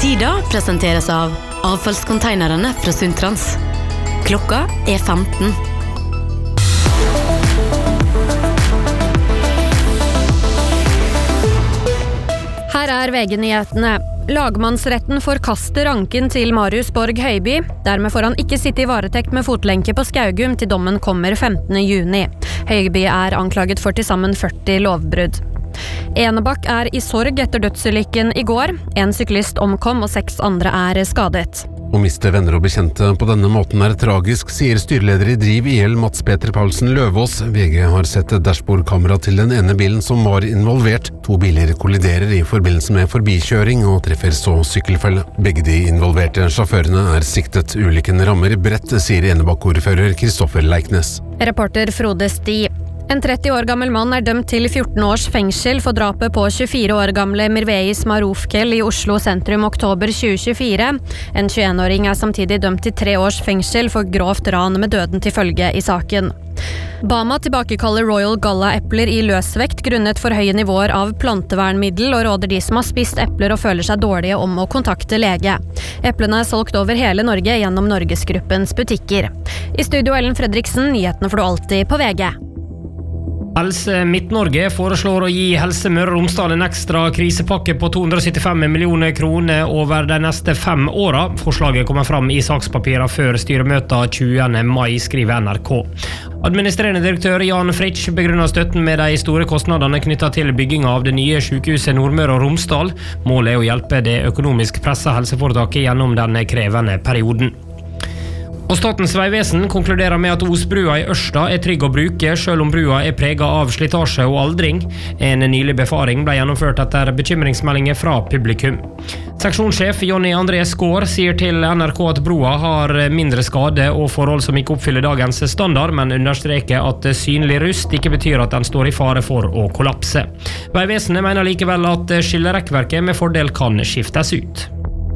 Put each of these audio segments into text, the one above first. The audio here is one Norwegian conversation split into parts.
Tida presenteres av avfallskonteinerne fra Sundtrans. Klokka 15. Her VG-nyhetene. Lagmannsretten forkaster anken til Marius Borg Høiby. Dermed får han ikke sitte i varetekt med fotlenke på Skaugum til dommen kommer 15. juni. Høiby anklaget for til sammen 40 lovbrudd. Enebakk i sorg etter dødsulykken i går. En syklist omkom og 6 andre skadet. Å miste venner og bekjente på denne måten tragisk, sier styreleder i Driv IL Mats Peter Paulsen Løvås. VG har sett dashbordkamera til den ene bilen som var involvert. 2 biler kolliderer i forbindelse med forbikjøring og treffer så sykkelfelle. Begge de involverte sjåførene siktet. Ulykken rammer bredt, sier Enebakk-ordfører Kristoffer Leiknes. Reporter Frode Sti. En 30 år gammel mann dømt til 14 års fengsel for drapet på 24 år gamle Mirveis Marufkel i Oslo sentrum oktober 2024. En 21-åring samtidig dømt til 3 års fengsel for grovt ran med døden til følge i saken. Bama tilbakekaller Royal Galla-epler i løsvekt grunnet for høye nivåer av plantevernmiddel og råder de som har spist epler og føler seg dårlige om å kontakte lege. Eplene solgt over hele Norge gjennom Norgesgruppens butikker. I studio Ellen Fredriksen, nyhetene får du alltid på VG. Helse Midt-Norge foreslår å gi Helse Møre og Romsdal en ekstra krisepakke på 275 millioner kroner over de neste 5 årene. Forslaget kommer fram i sakspapirene før styremøtet 20. mai, skriver NRK. Administrerende direktør Jan Fritsch begrunner støtten med de store kostnadene knyttet til bygginga av det nye sykehuset Nordmøre og Romsdal. Målet å hjelpe det økonomisk presset helseforetaket gjennom den krevende perioden. Og Statens vegvesen konkluderer med at Osbrua i Ørsta trygg å bruke, selv om brua preget av slitasje og aldring. En nylig befaring ble gjennomført etter bekymringsmeldinger fra publikum. Seksjonssjef Jonny André Skår sier til NRK at broa har mindre skade og forhold som ikke oppfyller dagens standard, men understreker at synlig rust ikke betyr at den står i fare for å kollapse. Vegvesenet mener likevel at skillerekkverket med fordel kan skiftes ut.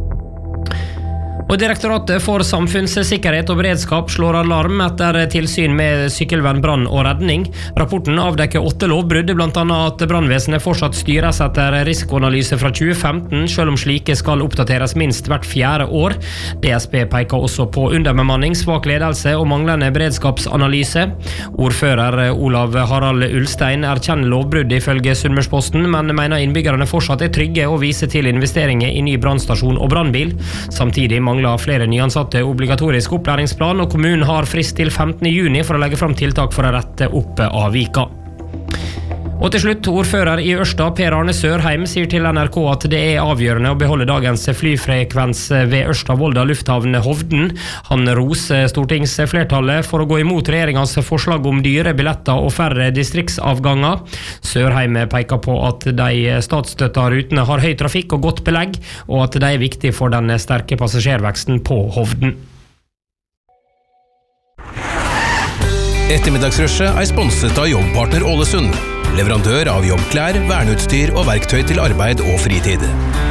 Og Direktoratet for samfunnssikkerhet og beredskap slår alarm etter tilsyn med sykkelvenn, brann og redning. Rapporten avdekker 8 lovbrudd, blant annet at brannvesenet fortsatt styres etter risikoanalyse fra 2015, selv om slike skal oppdateres minst hvert 4. år. DSB peker også på underbemanning, svak ledelse og manglende beredskapsanalyse. Ordfører Olav Harald Ulstein erkjenner lovbrudd ifølge Sunnmørsposten, men mener innbyggerne fortsatt trygge og viser til investeringer i ny brannstasjon og brannbil. Samtidig mangler flere nyansatte obligatorisk opplæringsplan, og kommunen har frist til 15. juni for å legge fram tiltak for å rette opp avvika. Og til slutt, ordfører i Ørsta, Per Arne Sørheim, sier til NRK at det avgjørende å beholde dagens flyfrekvens ved Ørsta-Volda lufthavn Hovden. Han roser stortingsflertallet for å gå imot regjeringens forslag om dyre billetter og færre distriktsavganger. Sørheim peker på at de statsstøtta rutene har høy trafikk og godt belegg, og at de viktig for den sterke passasjerveksten på Hovden. Ettermiddagsrushet sponset av Jobbpartner Ålesund. Leverandør av jobbklær, verneutstyr og verktøy til arbeid og fritid.